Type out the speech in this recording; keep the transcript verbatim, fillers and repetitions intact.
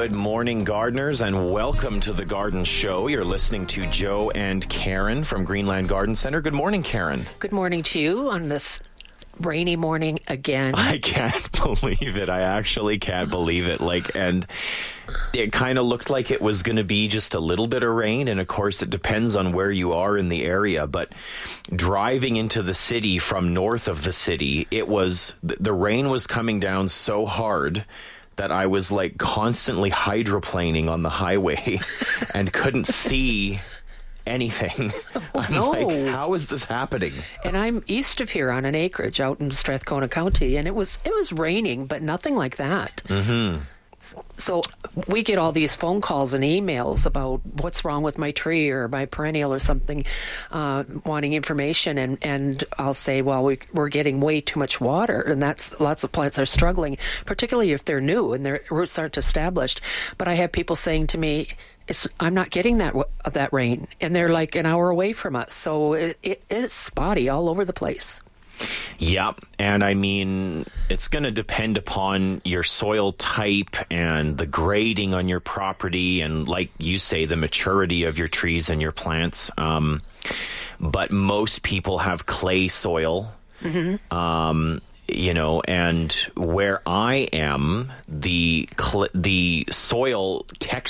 Good morning, gardeners, and welcome to the Garden Show. You're listening to Joe and Karen from Greenland Garden Center. Good morning, Karen. Good morning to you on this rainy morning again. I can't believe it. I actually can't believe it. Like, and it kind of looked like it was going to be just a little bit of rain. And of course, it depends on where you are in the area. But driving into the city from north of the city, it was, the rain was coming down so hard that I was like constantly hydroplaning on the highway and couldn't see anything. Oh, I'm no. like, how is this happening? And I'm east of here on an acreage out in Strathcona County, and it was it was raining, but nothing like that. Mm-hmm. So we get all these phone calls and emails about what's wrong with my tree or my perennial or something, uh, wanting information. And, and I'll say, well, we, we're getting way too much water. And that's lots of plants are struggling, particularly if they're new and their roots aren't established. But I have people saying to me, It's, I'm not getting that that rain. And they're like an hour away from us. So it, it, it's spotty all over the place. Yeah, and I mean, it's going to depend upon your soil type and the grading on your property and, like you say, the maturity of your trees and your plants. Um, but most people have clay soil, mm-hmm. um, you know, and where I am, the cl- the soil texture